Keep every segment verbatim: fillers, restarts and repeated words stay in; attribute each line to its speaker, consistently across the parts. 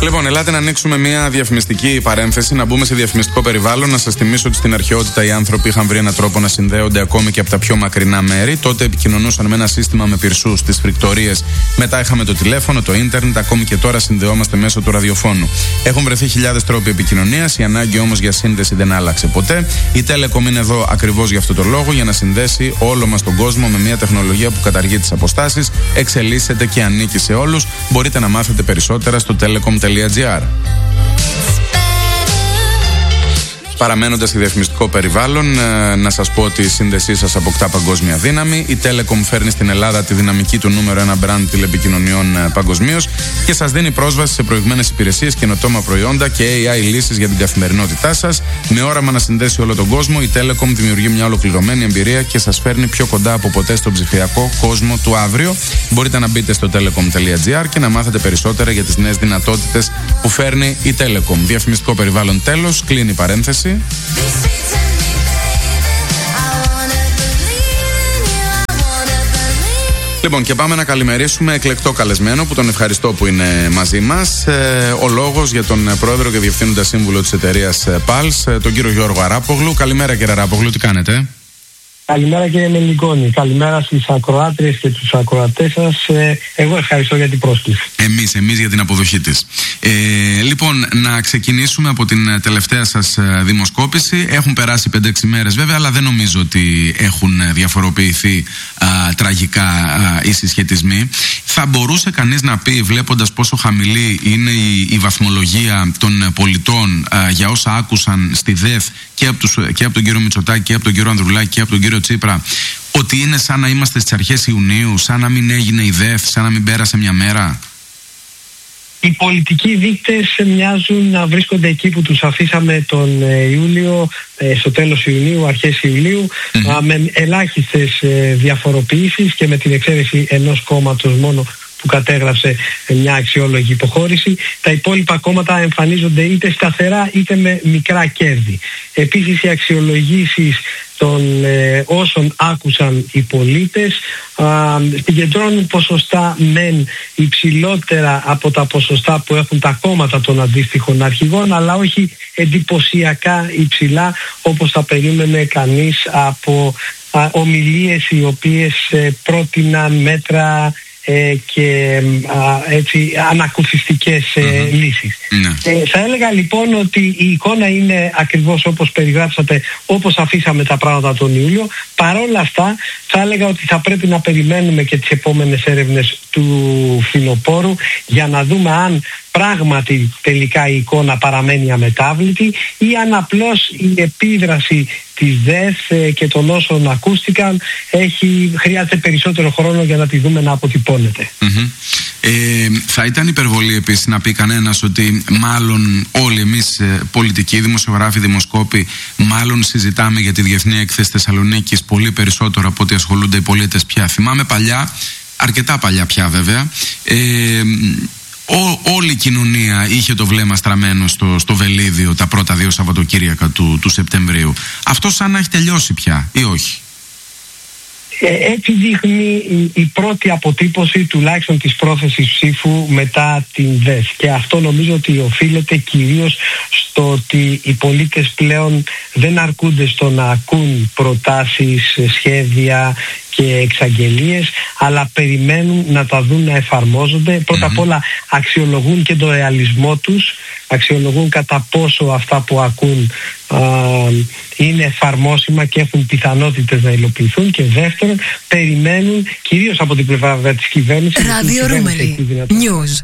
Speaker 1: Λοιπόν, ελάτε να ανοίξουμε μια διαφημιστική παρένθεση, να μπούμε σε διαφημιστικό περιβάλλον. Να σας θυμίσω ότι στην αρχαιότητα οι άνθρωποι είχαν βρει έναν τρόπο να συνδέονται ακόμη και από τα πιο μακρινά μέρη. Τότε επικοινωνούσαν με ένα σύστημα με πυρσούς στις φρικτορίες. Μετά είχαμε το τηλέφωνο, το ίντερνετ. Ακόμη και τώρα συνδεόμαστε μέσω του ραδιοφώνου. Έχουν βρεθεί χιλιάδες τρόποι επικοινωνίας. Η ανάγκη όμως για σύνδεση δεν άλλαξε ποτέ. Η Telecom είναι εδώ ακριβώς για αυτό το λόγο, για να συνδέσει όλο μας τον κόσμο με μια τεχνολογία που καταργεί τις αποστάσεις, εξελίσσεται και ανήκει σε όλους. Μπορείτε να μάθετε περισσότερα στο telecom τελεία gr. Παραμένοντας στη διαφημιστικό περιβάλλον, να σας πω ότι η σύνδεσή σας αποκτά παγκόσμια δύναμη. Η Telecom φέρνει στην Ελλάδα τη δυναμική του νούμερο ένα brand τηλεπικοινωνιών παγκοσμίως και σας δίνει πρόσβαση σε προηγμένες υπηρεσίες, καινοτόμα προϊόντα και έι άι λύσεις για την καθημερινότητά σας. Με όραμα να συνδέσει όλο τον κόσμο, η Telecom δημιουργεί μια ολοκληρωμένη εμπειρία και σας φέρνει πιο κοντά από ποτέ στον ψηφιακό κόσμο του αύριο. Μπορείτε να μπείτε στο telecom τελεία gr και να μάθετε περισσότερα για τις νέες δυνατότητες που φέρνει η Telecom. Διαφημιστικό περιβάλλον τέλος, κλείνει η παρένθεση. Λοιπόν, και πάμε να καλημερίσουμε εκλεκτό καλεσμένο που τον ευχαριστώ που είναι μαζί μας. Ε, ο λόγος για τον πρόεδρο και διευθύνοντα σύμβουλο της εταιρείας Pulse, τον κύριο Γιώργο Αράπογλου. Καλημέρα, κύριε Αράπογλου, τι κάνετε?
Speaker 2: Καλημέρα, κύριε Μελικόνη. Καλημέρα στις ακροάτριες και τους ακροατές σας. Ε, εγώ ευχαριστώ για την πρόσκληση.
Speaker 1: Εμείς, εμείς για την αποδοχή της. Ε, λοιπόν, να ξεκινήσουμε από την τελευταία σας δημοσκόπηση. Έχουν περάσει πέντε έξι μέρες βέβαια, αλλά δεν νομίζω ότι έχουν διαφοροποιηθεί α, τραγικά α, οι συσχετισμοί. Θα μπορούσε κανείς να πει, βλέποντας πόσο χαμηλή είναι η, η βαθμολογία των πολιτών α, για όσα άκουσαν στη ΔΕΘ και από, τους, και από τον κύριο Μητσοτάκη και από τον κύριο Ανδρουλάκη και από τον κύριο Τσίπρα, ότι είναι σαν να είμαστε στις αρχές Ιουνίου, σαν να μην έγινε η ΔΕΘ, σαν να μην πέρασε μια μέρα?
Speaker 2: Οι πολιτικοί δείκτες μοιάζουν να βρίσκονται εκεί που τους αφήσαμε τον Ιούλιο, στο τέλος Ιουνίου, αρχές Ιουλίου, mm-hmm. με ελάχιστες διαφοροποιήσεις και με την εξαίρεση ενός κόμματος μόνο που κατέγραψε μια αξιόλογη υποχώρηση. Τα υπόλοιπα κόμματα εμφανίζονται είτε σταθερά είτε με μικρά κέρδη. Επίσης, οι αξιολογήσεις των ε, όσων άκουσαν οι πολίτες α, συγκεντρώνουν ποσοστά μεν υψηλότερα από τα ποσοστά που έχουν τα κόμματα των αντίστοιχων αρχηγών, αλλά όχι εντυπωσιακά υψηλά όπως θα περίμενε κανείς από α, ομιλίες οι οποίες ε, πρότειναν μέτρα Ε, και α, έτσι ανακουφιστικές ε, mm-hmm. λύσεις. Mm-hmm. Ε, θα έλεγα λοιπόν ότι η εικόνα είναι ακριβώς όπως περιγράψατε, όπως αφήσαμε τα πράγματα τον Ιούλιο. Παρόλα αυτά θα έλεγα ότι θα πρέπει να περιμένουμε και τις επόμενες έρευνες του φθινοπόρου για να δούμε αν πράγματι τελικά η εικόνα παραμένει αμετάβλητη ή αν απλώς η επίδραση της ΔΕΘ και των όσων ακούστηκαν έχει, χρειάζεται περισσότερο χρόνο για να τη δούμε να αποτυπώνεται.
Speaker 1: Mm-hmm. Ε, θα ήταν υπερβολή επίσης να πει κανένας ότι μάλλον όλοι εμείς πολιτικοί, δημοσιογράφοι, δημοσκόποι, μάλλον συζητάμε για τη Διεθνή Έκθεση Θεσσαλονίκης πολύ περισσότερο από ότι ασχολούνται οι πολίτες πια? Θυμάμαι παλιά, αρκετά παλιά πια βέβαια, ε, Ό, όλη η κοινωνία είχε το βλέμμα στραμμένο στο, στο Βελίδιο τα πρώτα δύο Σαββατοκύριακα του, του Σεπτεμβρίου. Αυτό σαν να έχει τελειώσει πια ή όχι?
Speaker 2: Ε, έτσι δείχνει η, η πρώτη αποτύπωση τουλάχιστον της πρόθεσης ψήφου μετά την ΔΕΘ. Και αυτό νομίζω ότι οφείλεται κυρίως στο ότι οι πολίτες πλέον δεν αρκούνται στο να ακούν προτάσεις, σχέδια και εξαγγελίες, αλλά περιμένουν να τα δουν να εφαρμόζονται. Πρώτα mm-hmm. απ' όλα αξιολογούν και το ρεαλισμό τους, αξιολογούν κατά πόσο αυτά που ακούν α, είναι εφαρμόσιμα και έχουν πιθανότητες να υλοποιηθούν, και δεύτερον περιμένουν κυρίως από την πλευρά της κυβέρνησης
Speaker 3: Ράδιο Ρούμελι News.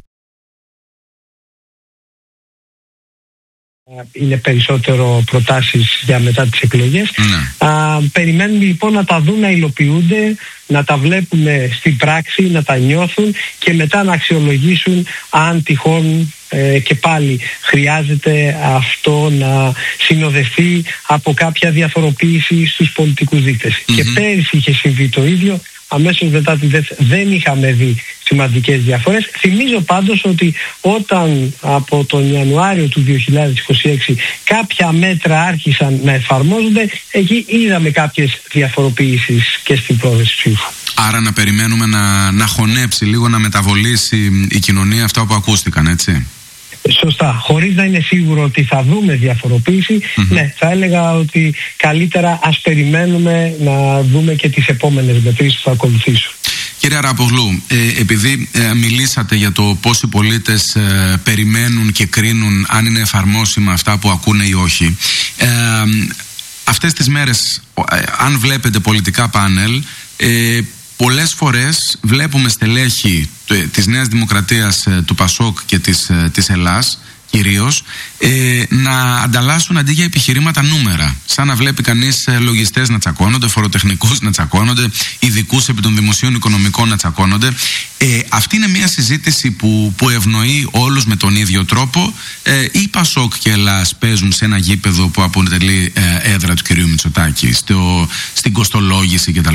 Speaker 2: Είναι περισσότερο προτάσεις για μετά τις εκλογές. Mm. Α, περιμένουν λοιπόν να τα δουν να υλοποιούνται, να τα βλέπουν στην πράξη, να τα νιώθουν και μετά να αξιολογήσουν αν τυχόν ε, και πάλι χρειάζεται αυτό να συνοδευτεί από κάποια διαφοροποίηση στους πολιτικούς δείκτες. Mm-hmm. Και πέρυσι είχε συμβεί το ίδιο. Αμέσως μετά τη ΔΕΘ δεν είχαμε δει σημαντικές διαφορές. Θυμίζω πάντως ότι όταν από τον Ιανουάριο του δύο χιλιάδες είκοσι έξι κάποια μέτρα άρχισαν να εφαρμόζονται, εκεί είδαμε κάποιες διαφοροποιήσεις και στην πρόθεση ψήφου.
Speaker 1: Άρα να περιμένουμε να, να χωνέψει λίγο, να μεταβολήσει η κοινωνία αυτά που ακούστηκαν, έτσι?
Speaker 2: Σωστά. Χωρίς να είναι σίγουρο ότι θα δούμε διαφοροποίηση, mm-hmm. ναι, θα έλεγα ότι καλύτερα ας περιμένουμε να δούμε και τις επόμενες μετρήσεις που θα ακολουθήσουν.
Speaker 1: Κύριε Αράπογλου, ε, επειδή ε, μιλήσατε για το πώς οι πολίτες ε, περιμένουν και κρίνουν αν είναι εφαρμόσιμα αυτά που ακούνε ή όχι, ε, αυτές τις μέρες, ε, αν βλέπετε πολιτικά πάνελ, ε, πολλές φορές βλέπουμε στελέχη της Νέας Δημοκρατίας, του Πασόκ και της, της Ελλάς κυρίως, ε, να ανταλλάσσουν αντί για επιχειρήματα νούμερα. Σαν να βλέπει κανείς λογιστές να τσακώνονται, φοροτεχνικούς να τσακώνονται, ειδικούς επί των δημοσίων οικονομικών να τσακώνονται. Ε, αυτή είναι μια συζήτηση που, που ευνοεί όλους με τον ίδιο τρόπο, ε, ή Πασόκ και Ελλάς παίζουν σε ένα γήπεδο που αποτελεί ε, έδρα του κυρίου Μητσοτάκη, στο, στην κοστολόγηση κτλ.?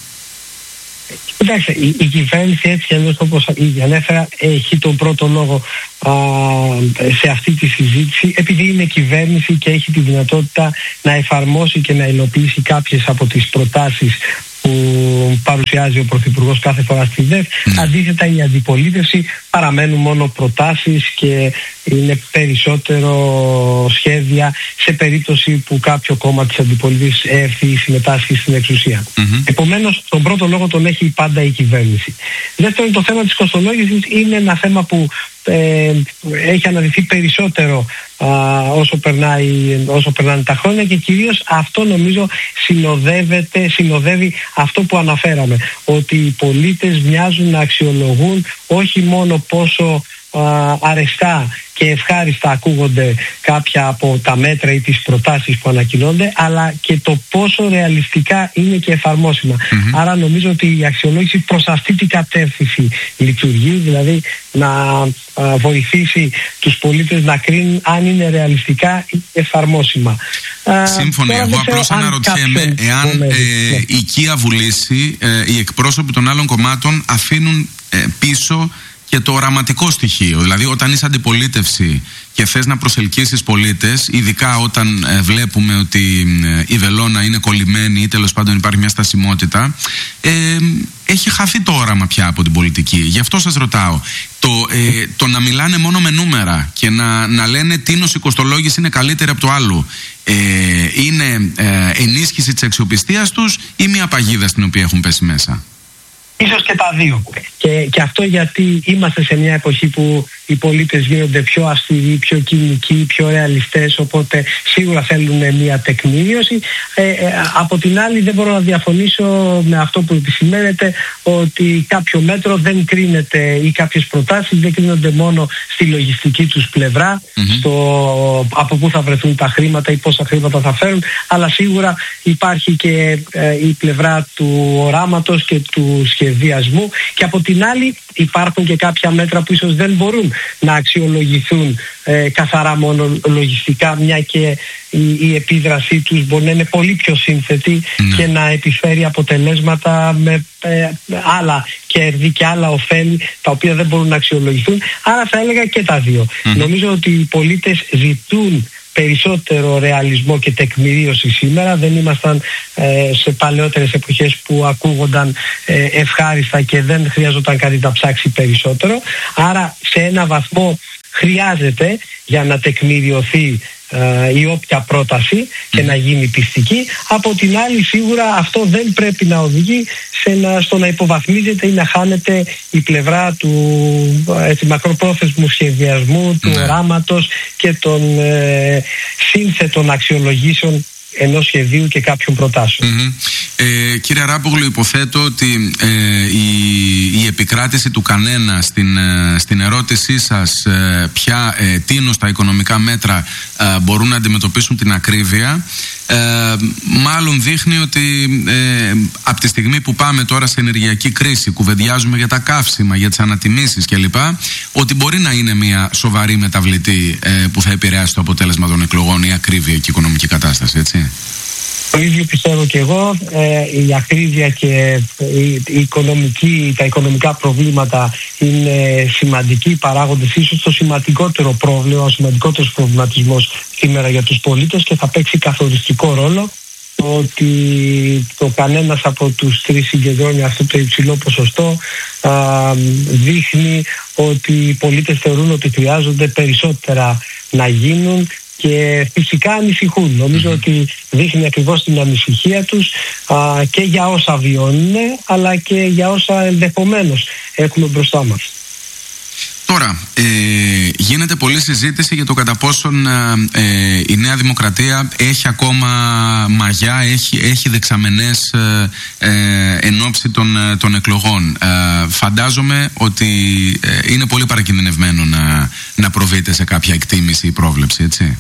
Speaker 2: Κοιτάξτε, η, η κυβέρνηση έτσι κι αλλιώς, όπως ήδη ανέφερα, έχει τον πρώτο λόγο α, σε αυτή τη συζήτηση, επειδή είναι κυβέρνηση και έχει τη δυνατότητα να εφαρμόσει και να υλοποιήσει κάποιες από τις προτάσεις που παρουσιάζει ο Πρωθυπουργός κάθε φορά στη ΔΕΘ. Mm. Αντίθετα, η αντιπολίτευση παραμένουν μόνο προτάσεις και είναι περισσότερο σχέδια σε περίπτωση που κάποιο κόμμα της αντιπολίτευσης έρθει ή συμμετάσχει στην εξουσία. Mm-hmm. Επομένως, τον πρώτο λόγο τον έχει πάντα η κυβέρνηση. Δεύτερον, το θέμα της κοστολόγησης είναι ένα θέμα που ε, έχει αναδειχθεί περισσότερο α, όσο, περνάει, όσο περνάνε τα χρόνια, και κυρίως αυτό νομίζω συνοδεύεται, συνοδεύει αυτό που αναφέραμε, ότι οι πολίτες μοιάζουν να αξιολογούν όχι μόνο πόσο α, αρεστά και ευχάριστα ακούγονται κάποια από τα μέτρα ή τις προτάσεις που ανακοινώνται, αλλά και το πόσο ρεαλιστικά είναι και εφαρμόσιμα. Mm-hmm. Άρα νομίζω ότι η αξιολόγηση προς αυτή την κατεύθυνση λειτουργεί, δηλαδή να α, βοηθήσει τους πολίτες να κρίνουν αν είναι ρεαλιστικά ή εφαρμόσιμα.
Speaker 1: Σύμφωνα. Εγώ απλώς αναρωτιέμαι εάν ε, ναι. η οικία βουλήση, ε, οι εκπρόσωποι των άλλων κομμάτων αφήνουν ε, πίσω και το οραματικό στοιχείο. Δηλαδή, όταν είσαι αντιπολίτευση και θες να προσελκύσεις πολίτες, ειδικά όταν ε, βλέπουμε ότι ε, η βελόνα είναι κολλημένη ή τέλος πάντων υπάρχει μια στασιμότητα, ε, έχει χαθεί το όραμα πια από την πολιτική. Γι' αυτό σας ρωτάω, το, ε, το να μιλάνε μόνο με νούμερα και να, να λένε τίνος η κοστολόγηση είναι καλύτερη από το άλλο, ε, είναι ε, ενίσχυση της αξιοπιστίας τους ή μια παγίδα στην οποία έχουν πέσει μέσα?
Speaker 2: Ίσως και τα δύο. Και, και αυτό γιατί είμαστε σε μια εποχή που οι πολίτες γίνονται πιο αυστηροί, πιο κοινικοί, πιο ρεαλιστές, οπότε σίγουρα θέλουν μια τεκμηρίωση. Ε, ε, από την άλλη, δεν μπορώ να διαφωνήσω με αυτό που επισημαίνεται, ότι κάποιο μέτρο δεν κρίνεται ή κάποιες προτάσεις δεν κρίνονται μόνο στη λογιστική τους πλευρά, mm-hmm. στο από πού θα βρεθούν τα χρήματα ή πόσα χρήματα θα φέρουν, αλλά σίγουρα υπάρχει και ε, η πλευρά του οράματος και του σχεδιασμού, και από την άλλη υπάρχουν και κάποια μέτρα που ίσως δεν μπορούν να αξιολογηθούν ε, καθαρά μόνο λογιστικά, μια και η, η επίδρασή τους μπορεί να είναι πολύ πιο σύνθετη mm. και να επιφέρει αποτελέσματα με ε, άλλα κέρδη και άλλα ωφέλη τα οποία δεν μπορούν να αξιολογηθούν. Άρα θα έλεγα και τα δύο. Mm. Νομίζω ότι οι πολίτες ζητούν περισσότερο ρεαλισμό και τεκμηρίωση σήμερα. Δεν ήμασταν ε, σε παλαιότερες εποχές που ακούγονταν ε, ευχάριστα και δεν χρειαζόταν κάτι να ψάξει περισσότερο. Άρα σε ένα βαθμό χρειάζεται για να τεκμηριωθεί ε, η όποια πρόταση και mm. να γίνει πιστική. Από την άλλη, σίγουρα αυτό δεν πρέπει να οδηγεί σε να, στο να υποβαθμίζεται ή να χάνεται η πλευρά του έτσι, μακροπρόθεσμου σχεδιασμού, του mm. οράματος και των ε, σύνθετων αξιολογήσεων ενός σχεδίου και κάποιων προτάσεων. Mm-hmm.
Speaker 1: Ε, κύριε Αράπογλου, υποθέτω ότι ε, η, η επικράτηση του κανένα στην, ε, στην ερώτησή σας ε, ποια ε, τίνος τα οικονομικά μέτρα ε, μπορούν να αντιμετωπίσουν την ακρίβεια, ε, μάλλον δείχνει ότι ε, από τη στιγμή που πάμε τώρα σε ενεργειακή κρίση, κουβεντιάζουμε για τα καύσιμα, για τις ανατιμήσεις κλπ, ότι μπορεί να είναι μια σοβαρή μεταβλητή ε, που θα επηρεάσει το αποτέλεσμα των εκλογών, η ακρίβεια και η οικονομική κατάσταση, έτσι?
Speaker 2: Το ίδιο πιστεύω και εγώ. Ε, η ακρίβεια και η, η οικονομική, τα οικονομικά προβλήματα είναι σημαντικοί παράγοντες, ίσως το σημαντικότερο πρόβλημα, ο σημαντικότερος προβληματισμός σήμερα για τους πολίτες, και θα παίξει καθοριστικό ρόλο το το ότι το κανένας από τους τρεις συγκεντρώνει αυτό το υψηλό ποσοστό α, δείχνει ότι οι πολίτες θεωρούν ότι χρειάζονται περισσότερα να γίνουν και φυσικά ανησυχούν. Νομίζω mm-hmm. ότι δείχνει ακριβώς την ανησυχία τους α, και για όσα βιώνουν, αλλά και για όσα ενδεχομένως έχουμε μπροστά μας.
Speaker 1: Τώρα, ε, γίνεται πολλή συζήτηση για το κατά πόσον ε, η Νέα Δημοκρατία έχει ακόμα μαγιά, έχει, έχει δεξαμενές ε, ε, εν ώψη των, των εκλογών. Ε, φαντάζομαι ότι ε, είναι πολύ παρακινδυνευμένο να, να προβείτε σε κάποια εκτίμηση ή πρόβλεψη, έτσι.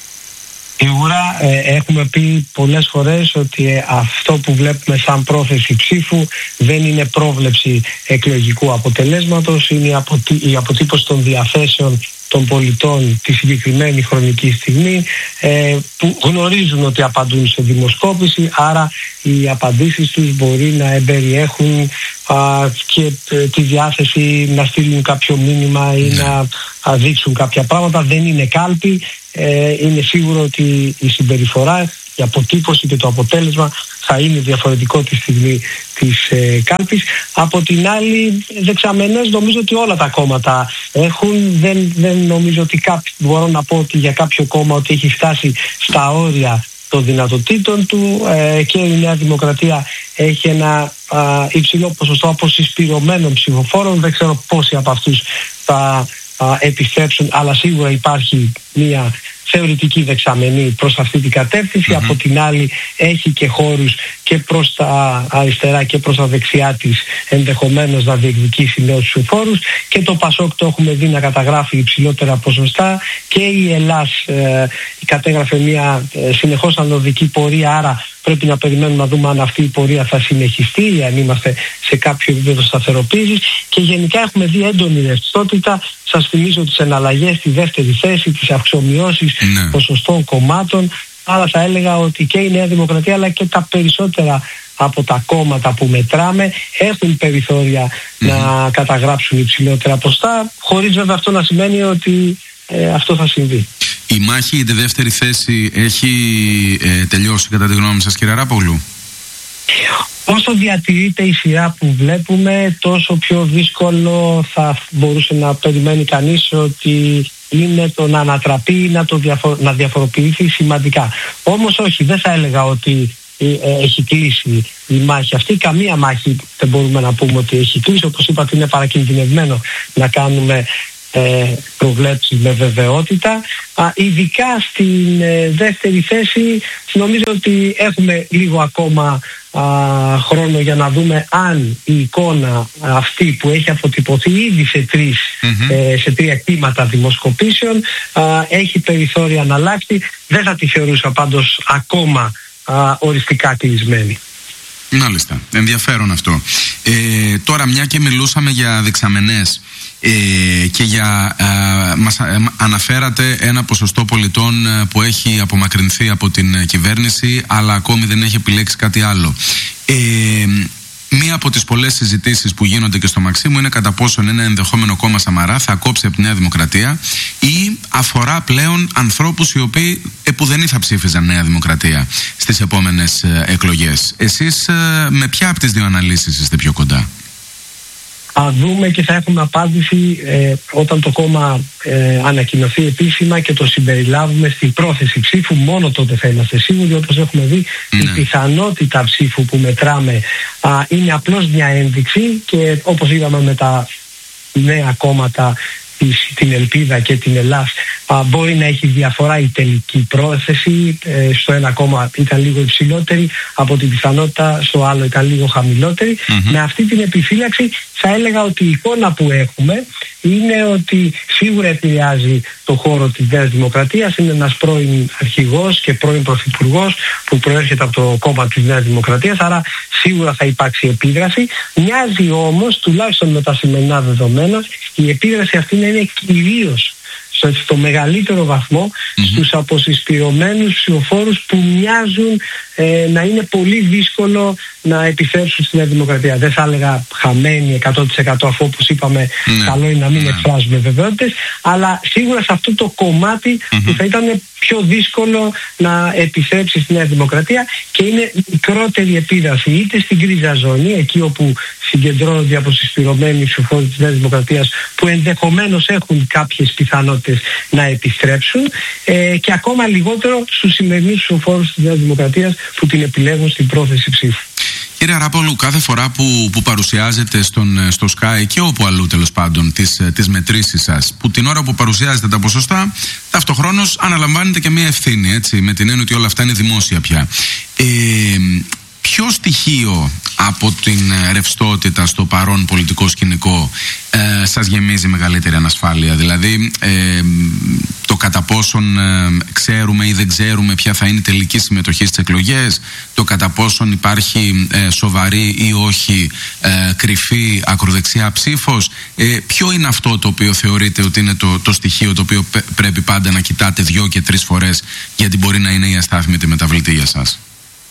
Speaker 2: Σίγουρα ε, έχουμε πει πολλές φορές ότι ε, αυτό που βλέπουμε σαν πρόθεση ψήφου δεν είναι πρόβλεψη εκλογικού αποτελέσματος, είναι η, αποτύ, η αποτύπωση των διαθέσεων των πολιτών τη συγκεκριμένη χρονική στιγμή ε, που γνωρίζουν ότι απαντούν σε δημοσκόπηση, άρα οι απαντήσεις τους μπορεί να εμπεριέχουν α, και ε, τη διάθεση να στείλουν κάποιο μήνυμα ή να α, δείξουν κάποια πράγματα. Δεν είναι κάλπη. Ε, είναι σίγουρο ότι η συμπεριφορά, η αποτύπωση και το αποτέλεσμα θα είναι διαφορετικό τη στιγμή της ε, κάλπης. Από την άλλη, δεξαμενές νομίζω ότι όλα τα κόμματα έχουν. Δεν, δεν νομίζω ότι κάποιο, μπορώ να πω ότι για κάποιο κόμμα ότι έχει φτάσει στα όρια των δυνατοτήτων του ε, και η Νέα Δημοκρατία έχει ένα α, υψηλό ποσοστό αποσυσπηρωμένων ψηφοφόρων. Δεν ξέρω πόσοι από αυτούς θα α, επιστρέψουν, αλλά σίγουρα υπάρχει μια θεωρητική δεξαμενή προς αυτή την κατεύθυνση. Mm-hmm. Από την άλλη έχει και χώρους και προς τα αριστερά και προς τα δεξιά της ενδεχομένως να διεκδικήσει νέους ψηφοφόρους, και το ΠΑΣΟΚ το έχουμε δει να καταγράφει υψηλότερα ποσοστά, και η Ελλάς ε, κατέγραφε μια ε, συνεχώς ανωδική πορεία, άρα πρέπει να περιμένουμε να δούμε αν αυτή η πορεία θα συνεχιστεί, αν είμαστε σε κάποιο επίπεδο σταθεροποίησης, και γενικά έχουμε δει έντονη ρευστότητα. Σας θυμίζω τις εναλλαγές στη δεύτερη θέση, τις αυξομοιώσεις ναι. ποσοστών κομμάτων. Άρα θα έλεγα ότι και η Νέα Δημοκρατία αλλά και τα περισσότερα από τα κόμματα που μετράμε έχουν περιθώρια mm-hmm. να καταγράψουν υψηλότερα ποσοστά, χωρίς βέβαια αυτό να σημαίνει ότι ε, αυτό θα συμβεί.
Speaker 1: Η μάχη για τη δεύτερη θέση έχει ε, τελειώσει κατά τη γνώμη σας, κύριε Αράπογλου?
Speaker 2: Όσο διατηρείται η σειρά που βλέπουμε, τόσο πιο δύσκολο θα μπορούσε να περιμένει κανείς ότι είναι το να ανατραπεί ή να, το διαφο- να διαφοροποιηθεί σημαντικά. Όμως όχι, δεν θα έλεγα ότι ε, έχει κλείσει η μάχη αυτή. Καμία μάχη δεν μπορούμε να πούμε ότι έχει κλείσει. Όπως είπατε, είναι παρακινδυνευμένο να κάνουμε ε, προβλέψεις με βεβαιότητα. Α, ειδικά στην ε, δεύτερη θέση νομίζω ότι έχουμε λίγο ακόμα α, χρόνο για να δούμε αν η εικόνα αυτή που έχει αποτυπωθεί ήδη σε, τρεις, mm-hmm. ε, σε τρία κύματα δημοσκοπήσεων α, έχει περιθώρια να αλλάξει. Δεν θα τη θεωρούσα πάντως ακόμα α, οριστικά κλεισμένη.
Speaker 1: Μάλιστα, ενδιαφέρον αυτό. Ε, τώρα, μια και μιλούσαμε για δεξαμενές ε, και για ε, μας ε, αναφέρατε ένα ποσοστό πολιτών ε, που έχει απομακρυνθεί από την κυβέρνηση, αλλά ακόμη δεν έχει επιλέξει κάτι άλλο. Ε, Μία από τις πολλές συζητήσεις που γίνονται και στο Μαξίμου είναι κατά πόσον ένα ενδεχόμενο κόμμα Σαμαρά θα κόψει από τη Νέα Δημοκρατία ή αφορά πλέον ανθρώπους οι οποίοι επουδενή θα ψήφιζαν Νέα Δημοκρατία στις επόμενες εκλογές. Εσείς με ποια από τις δύο αναλύσεις είστε πιο κοντά?
Speaker 2: Θα δούμε και θα έχουμε απάντηση ε, όταν το κόμμα ε, ανακοινωθεί επίσημα και το συμπεριλάβουμε στην πρόθεση ψήφου. Μόνο τότε θα είμαστε σίγουροι. Όπως έχουμε δει, ναι. η πιθανότητα ψήφου που μετράμε α, είναι απλώς μια ένδειξη, και όπως είδαμε με τα νέα κόμματα, την Ελπίδα και την Ελλάς, α, μπορεί να έχει διαφορά η τελική πρόθεση. Ε, στο ένα κόμμα ήταν λίγο υψηλότερη από την πιθανότητα, στο άλλο ήταν λίγο χαμηλότερη. Mm-hmm. Με αυτή την επιφύλαξη θα έλεγα ότι η εικόνα που έχουμε είναι ότι σίγουρα επηρεάζει το χώρο της Νέας Δημοκρατίας. Είναι ένας πρώην αρχηγός και πρώην πρωθυπουργός που προέρχεται από το κόμμα της Νέας Δημοκρατίας, άρα σίγουρα θα υπάρξει επίδραση. Μοιάζει όμως, τουλάχιστον με τα σημερινά δεδομένα, η επίδραση αυτή να είναι κυρίως στο μεγαλύτερο βαθμό mm-hmm. στους αποσυσπηρωμένους ψηφοφόρους που μοιάζουν ε, να είναι πολύ δύσκολο να επιφέρουν στη Νέα Δημοκρατία. Δεν θα έλεγα χαμένοι εκατό τοις εκατό, αφού όπως είπαμε mm-hmm. καλό είναι να μην mm-hmm. εκφράζουμε βεβαιότητες, αλλά σίγουρα σε αυτό το κομμάτι mm-hmm. που θα ήταν πιο δύσκολο να επιστρέψει στη Νέα Δημοκρατία και είναι μικρότερη επίδραση είτε στην γκρίζα ζώνη, εκεί όπου συγκεντρώνονται οι αποσυσπηρωμένοι ψηφοφόροι της Νέας Δημοκρατίας που ενδεχομένως έχουν κάποιες πιθανότητες να επιστρέψουν, ε, και ακόμα λιγότερο στους σημερινούς ψηφοφόρους της Νέας Δημοκρατίας που την επιλέγουν στην πρόθεση ψήφου.
Speaker 1: Κύριε Αράπογλου, κάθε φορά που, που παρουσιάζετε στον, στο Sky και όπου αλλού τέλος πάντων τις, τις μετρήσεις σας, που την ώρα που παρουσιάζετε τα ποσοστά, ταυτοχρόνως αναλαμβάνετε και μία ευθύνη, έτσι, με την έννοια ότι όλα αυτά είναι δημόσια πια. Ε, Ποιο στοιχείο από την ρευστότητα στο παρόν πολιτικό σκηνικό ε, σας γεμίζει μεγαλύτερη ανασφάλεια? Δηλαδή ε, το κατά πόσον ε, ξέρουμε ή δεν ξέρουμε ποια θα είναι η τελική συμμετοχή στις εκλογές, το κατά πόσον υπάρχει ε, σοβαρή ή όχι ε, κρυφή ακροδεξιά ψήφος. Ε, ποιο είναι αυτό το οποίο θεωρείτε ότι είναι το, το στοιχείο το οποίο πρέπει πάντα να κοιτάτε δυο και τρεις φορές, γιατί μπορεί να είναι η αστάθμητη μεταβλητή για σας?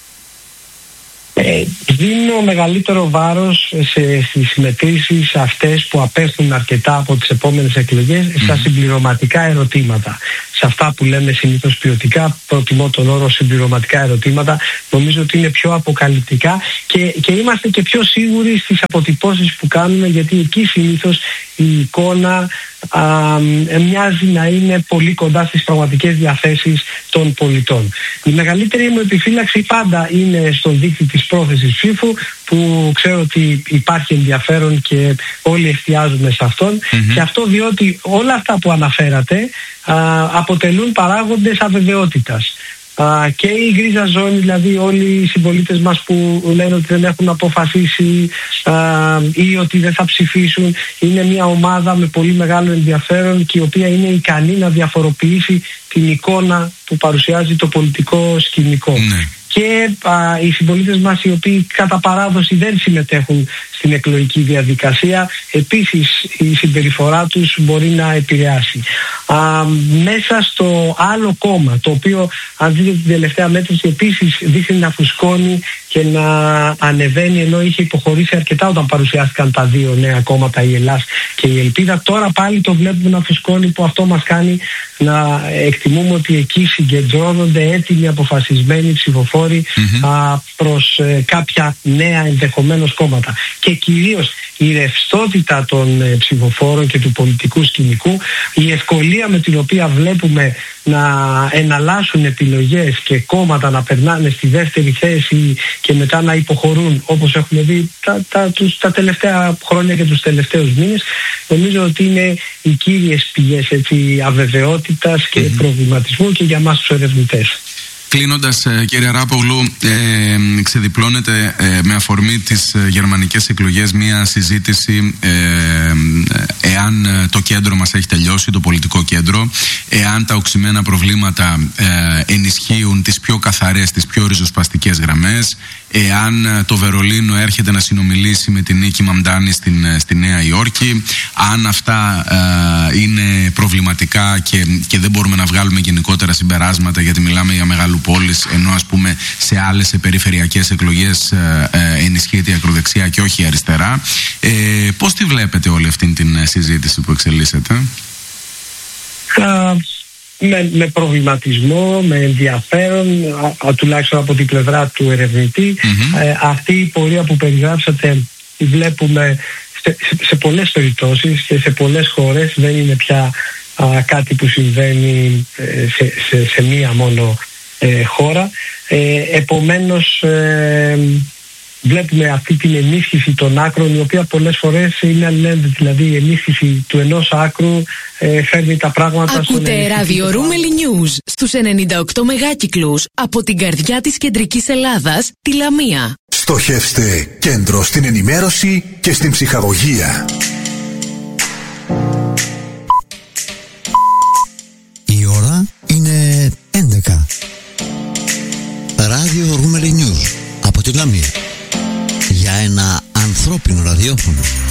Speaker 2: Ε, δίνω μεγαλύτερο βάρος σε, στις μετρήσεις αυτές που απέχουν αρκετά από τις επόμενες εκλογές, mm. στα συμπληρωματικά ερωτήματα. Σε αυτά που λέμε συνήθως ποιοτικά, προτιμώ τον όρο συμπληρωματικά ερωτήματα, νομίζω ότι είναι πιο αποκαλυπτικά και, και είμαστε και πιο σίγουροι στις αποτυπώσεις που κάνουμε, γιατί εκεί συνήθως η εικόνα α, μοιάζει να είναι πολύ κοντά στις πραγματικές διαθέσεις των πολιτών. Η μεγαλύτερη μου επιφύλαξη πάντα είναι στον δείκτη της πρόθεσης ψήφου, που ξέρω ότι υπάρχει ενδιαφέρον και όλοι εστιάζουμε σε αυτόν, mm-hmm. και αυτό διότι όλα αυτά που αναφέρατε α, αποτελούν παράγοντες αβεβαιότητας. Uh, και η γκρίζα ζώνη, δηλαδή όλοι οι συμπολίτες μας που λένε ότι δεν έχουν αποφασίσει uh, ή ότι δεν θα ψηφίσουν, είναι μια ομάδα με πολύ μεγάλο ενδιαφέρον και η οποία είναι ικανή να διαφοροποιήσει την εικόνα που παρουσιάζει το πολιτικό σκηνικό. Mm. Και α, οι συμπολίτες μας οι οποίοι κατά παράδοση δεν συμμετέχουν στην εκλογική διαδικασία, επίσης η συμπεριφορά τους μπορεί να επηρεάσει. Α, μέσα στο άλλο κόμμα, το οποίο αν δείτε την τελευταία μέτρηση επίσης δείχνει να φουσκώνει και να ανεβαίνει, ενώ είχε υποχωρήσει αρκετά όταν παρουσιάστηκαν τα δύο νέα κόμματα, η Ελλάς και η Ελπίδα, τώρα πάλι το βλέπουμε να φουσκώνει, που αυτό μας κάνει να εκτιμούμε ότι εκεί συγκεντρώνονται έτοιμοι αποφασισμένοι ψηφοφόροι mm-hmm. α, προς ε, κάποια νέα ενδεχομένως κόμματα. Και κυρίως η ρευστότητα των ε, ψηφοφόρων και του πολιτικού σκηνικού, η ευκολία με την οποία βλέπουμε να εναλλάσσουν επιλογές και κόμματα να περνάνε στη δεύτερη θέση και μετά να υποχωρούν, όπως έχουμε δει τα, τα, τους, τα τελευταία χρόνια και τους τελευταίους μήνες, νομίζω ότι είναι οι κύριες πηγές, έτσι, αβεβαιότητας και mm-hmm. προβληματισμού και για μας τους ερευνητές.
Speaker 1: Κλείνοντας, κύριε Αράπογλου, ε, ξεδιπλώνεται ε, με αφορμή τις ε, γερμανικές εκλογές μια συζήτηση ε, ε, εάν το κέντρο μας έχει τελειώσει, το πολιτικό κέντρο, εάν τα οξυμένα προβλήματα ε, ενισχύουν τις πιο καθαρές, τις πιο ριζοσπαστικές γραμμές, εάν το Βερολίνο έρχεται να συνομιλήσει με την Νίκη Μαμντάνη στην, στη Νέα Υόρκη, αν αυτά ε, είναι προβληματικά και, και δεν μπορούμε να βγάλουμε γενικότερα συμπεράσματα, γιατί μιλάμε για μεγάλου πόλεις, ενώ ας πούμε σε άλλες περιφερειακές εκλογές ε, ε, ενισχύεται η ακροδεξιά και όχι η αριστερά. Ε, πώς τη βλέπετε όλη αυτή την συζήτηση που εξελίσσεται?
Speaker 2: Uh... Με, με προβληματισμό, με ενδιαφέρον, α, α, τουλάχιστον από την πλευρά του ερευνητή. Mm-hmm. Ε, αυτή η πορεία που περιγράψατε τη βλέπουμε σε, σε, σε πολλές περιπτώσεις και σε πολλές χώρες. Δεν είναι πια α, κάτι που συμβαίνει ε, σε, σε, σε μία μόνο ε, χώρα. Ε, επομένως ε, βλέπουμε αυτή την ενίσχυση των άκρων, η οποία πολλές φορές είναι αλληλένδετη. Δηλαδή η ενίσχυση του ενός άκρου ε, φέρνει τα πράγματα.
Speaker 3: Ακούτε ράδιο Ρούμελι News στους ενενήντα οκτώ μεγάκυκλους από την καρδιά της κεντρικής Ελλάδας, τη Λαμία.
Speaker 4: Στοχεύστε κέντρο στην ενημέρωση και στην ψυχαγωγία.
Speaker 5: Η ώρα είναι έντεκα. Ράδιο Ρούμελι News από τη Λαμία. Για ένα ανθρώπινο ραδιόφωνο.